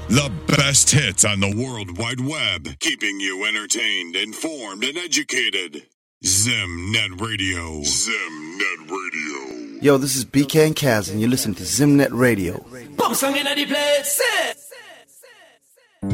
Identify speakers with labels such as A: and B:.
A: The best hits on the World Wide Web, keeping you entertained, informed, and educated. Zimnet Radio. Zimnet Radio.
B: Yo, this is BK and Kaz, and you listen to Zimnet Radio.
C: Pump song in the place.